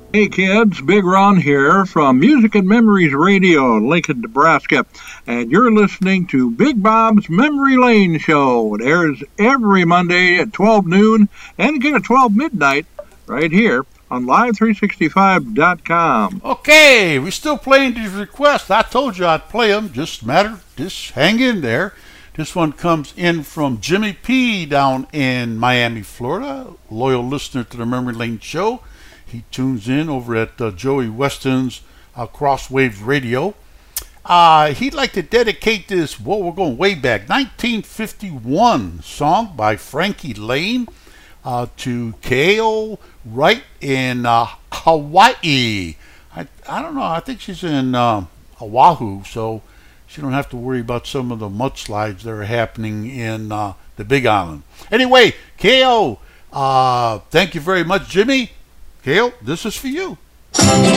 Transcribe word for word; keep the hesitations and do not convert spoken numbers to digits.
Hey kids, Big Ron here from Music and Memories Radio in Lincoln, Nebraska, and you're listening to Big Bob's Memory Lane Show. It airs every Monday at twelve noon and again at twelve midnight right here on live three sixty-five dot com. Okay, we're still playing these requests. I told you I'd play them. Just matter, just hang in there. This one comes in from Jimmy P. down in Miami, Florida, loyal listener to the Memory Lane Show. He tunes in over at uh, Joey Weston's uh, Crosswave Radio. Uh, he'd like to dedicate this, well, we're going way back, nineteen fifty-one song by Frankie Lane uh, to Kao Wright in uh, Hawaii. I, I don't know, I think she's in uh, Oahu, so she don't have to worry about some of the mudslides that are happening in uh, the Big Island. Anyway, Kao, uh, thank you very much, Jimmy. Gail, this is for you.